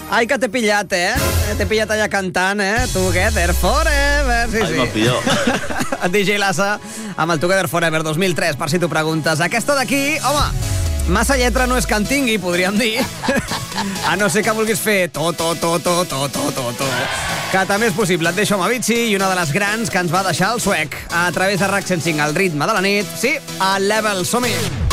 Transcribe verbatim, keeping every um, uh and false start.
Ai, que t'he pillat, eh? T'he pillat allà cantant, eh? Together Forever. Sí, Ai, sí. m'ha pillat. D J Lassa amb el Together Forever dos mil tres, per si t'ho preguntes. Aquesta d'aquí, home, massa lletra no és que en tingui, podríem dir. A no ser que vulguis fer to, to, to, to, to, to, to, to. Que també és possible. Et deixo amb Avicii i una de les grans que ens va deixar el suec. A través de RAC cent cinc, el ritme de la nit. Sí, a Level. Som-hi.